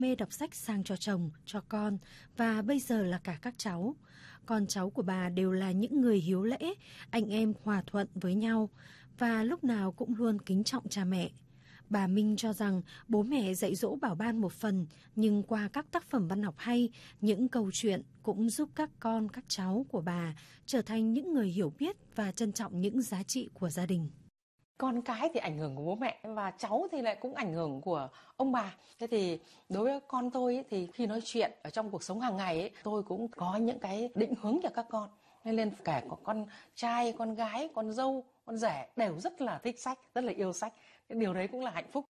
mê đọc sách sang cho chồng, cho con và bây giờ là cả các cháu. Con cháu của bà đều là những người hiếu lễ, anh em hòa thuận với nhau và lúc nào cũng luôn kính trọng cha mẹ. Bà Minh cho rằng bố mẹ dạy dỗ bảo ban một phần, nhưng qua các tác phẩm văn học hay, những câu chuyện cũng giúp các con, các cháu của bà trở thành những người hiểu biết và trân trọng những giá trị của gia đình. Con cái thì ảnh hưởng của bố mẹ và cháu thì lại cũng ảnh hưởng của ông bà. Thế thì đối với con tôi ấy, thì khi nói chuyện ở trong cuộc sống hàng ngày ấy, tôi cũng có những cái định hướng cho các con. Nên kể có con trai, con gái, con dâu, con rể đều rất là thích sách, rất là yêu sách. Cái điều đấy cũng là hạnh phúc.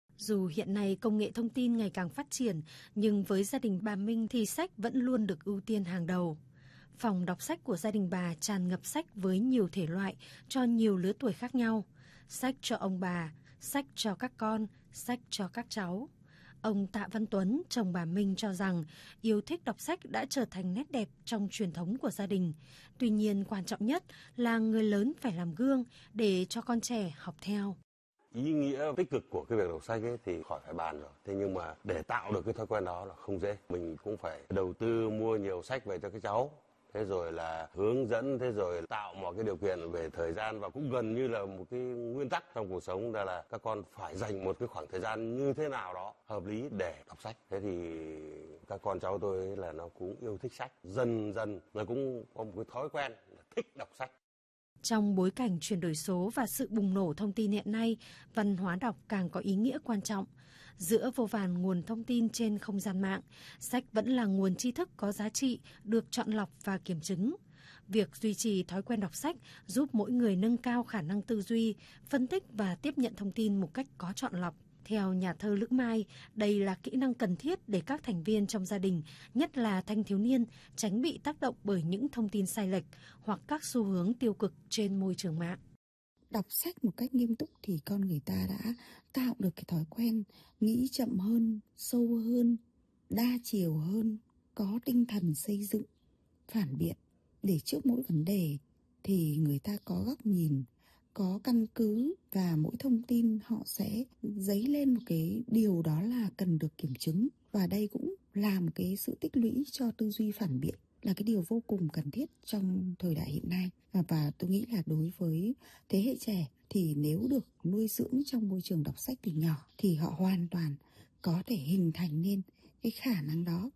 Dù hiện nay công nghệ thông tin ngày càng phát triển, nhưng với gia đình bà Minh thì sách vẫn luôn được ưu tiên hàng đầu. Phòng đọc sách của gia đình bà tràn ngập sách với nhiều thể loại cho nhiều lứa tuổi khác nhau. Sách cho ông bà, sách cho các con, sách cho các cháu. Ông Tạ Văn Tuấn, chồng bà Minh cho rằng yêu thích đọc sách đã trở thành nét đẹp trong truyền thống của gia đình. Tuy nhiên quan trọng nhất là người lớn phải làm gương để cho con trẻ học theo. Ý nghĩa tích cực của cái việc đọc sách ấy thì khỏi phải bàn rồi. Thế nhưng mà để tạo được cái thói quen đó là không dễ. Mình cũng phải đầu tư mua nhiều sách về cho các cháu. Thế rồi là hướng dẫn, thế rồi tạo mọi cái điều kiện về thời gian, và cũng gần như là một cái nguyên tắc trong cuộc sống là các con phải dành một cái khoảng thời gian như thế nào đó hợp lý để đọc sách. Thế thì các con cháu tôi là nó cũng yêu thích sách. Dần dần nó cũng có một cái thói quen là thích đọc sách. Trong bối cảnh chuyển đổi số và sự bùng nổ thông tin hiện nay, văn hóa đọc càng có ý nghĩa quan trọng. Giữa vô vàn nguồn thông tin trên không gian mạng, sách vẫn là nguồn tri thức có giá trị, được chọn lọc và kiểm chứng. Việc duy trì thói quen đọc sách giúp mỗi người nâng cao khả năng tư duy, phân tích và tiếp nhận thông tin một cách có chọn lọc. Theo nhà thơ Lữ Mai, đây là kỹ năng cần thiết để các thành viên trong gia đình, nhất là thanh thiếu niên, tránh bị tác động bởi những thông tin sai lệch hoặc các xu hướng tiêu cực trên môi trường mạng. Đọc sách một cách nghiêm túc thì con người ta đã tạo được cái thói quen nghĩ chậm hơn, sâu hơn, đa chiều hơn, có tinh thần xây dựng, phản biện. Để trước mỗi vấn đề thì người ta có góc nhìn, có căn cứ, và mỗi thông tin họ sẽ dấy lên một cái điều đó là cần được kiểm chứng. Và đây cũng là một cái sự tích lũy cho tư duy phản biện, là cái điều vô cùng cần thiết trong thời đại hiện nay. Và tôi nghĩ là đối với thế hệ trẻ thì nếu được nuôi dưỡng trong môi trường đọc sách từ nhỏ thì họ hoàn toàn có thể hình thành nên cái khả năng đó.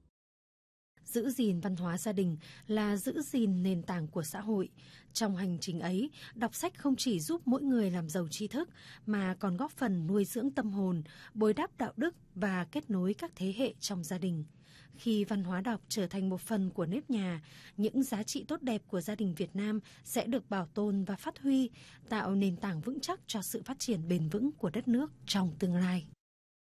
Giữ gìn văn hóa gia đình là giữ gìn nền tảng của xã hội. Trong hành trình ấy, đọc sách không chỉ giúp mỗi người làm giàu tri thức mà còn góp phần nuôi dưỡng tâm hồn, bồi đắp đạo đức và kết nối các thế hệ trong gia đình. Khi văn hóa đọc trở thành một phần của nếp nhà, những giá trị tốt đẹp của gia đình Việt Nam sẽ được bảo tồn và phát huy, tạo nền tảng vững chắc cho sự phát triển bền vững của đất nước trong tương lai.